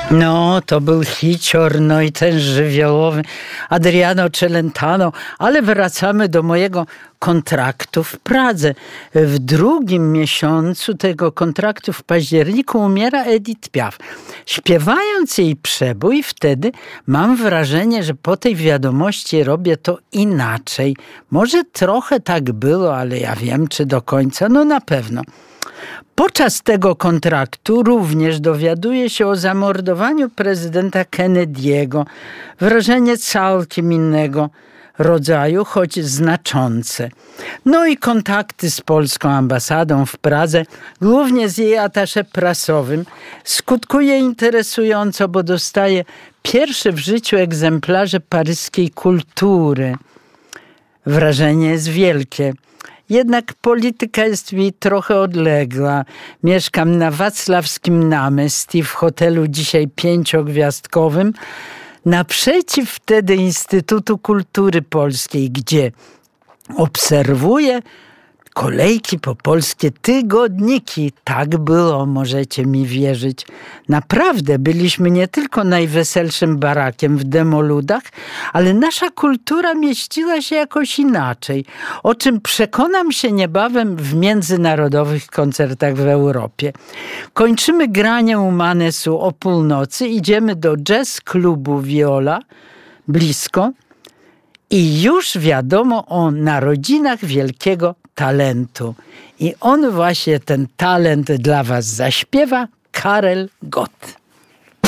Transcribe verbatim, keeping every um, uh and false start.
No, to był hicior, no i ten żywiołowy Adriano Celentano, ale wracamy do mojego kontraktu w Pradze. W drugim miesiącu tego kontraktu w październiku umiera Edith Piaf. Śpiewając jej przebój wtedy mam wrażenie, że po tej wiadomości robię to inaczej. Może trochę tak było, ale ja wiem, czy do końca, no na pewno. Podczas tego kontraktu również dowiaduję się o zamordowaniu prezydenta Kennedy'ego. Wrażenie całkiem innego rodzaju, choć znaczące. No i kontakty z polską ambasadą w Pradze, głównie z jej atasze prasowym, skutkuje interesująco, bo dostaję pierwsze w życiu egzemplarze paryskiej Kultury. Wrażenie jest wielkie. Jednak polityka jest mi trochę odległa. Mieszkam na Wacławskim Namystii w hotelu dzisiaj pięciogwiazdkowym naprzeciw wtedy Instytutu Kultury Polskiej, gdzie obserwuję kolejki po polskie tygodniki. Tak było, możecie mi wierzyć. Naprawdę byliśmy nie tylko najweselszym barakiem w Demoludach, ale nasza kultura mieściła się jakoś inaczej, o czym przekonam się niebawem w międzynarodowych koncertach w Europie. Kończymy granie Umanesu o północy, idziemy do jazz klubu Viola, blisko, i już wiadomo o narodzinach wielkiego talentu. I on właśnie ten talent dla was zaśpiewa, Karel Gott.